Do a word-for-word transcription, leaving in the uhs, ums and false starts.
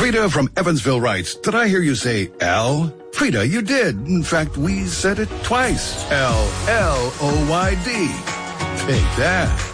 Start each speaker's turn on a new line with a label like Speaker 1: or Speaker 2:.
Speaker 1: Frida from Evansville writes, did I hear you say L? Frida, you did. In fact, we said it twice. L L O Y D. Take that.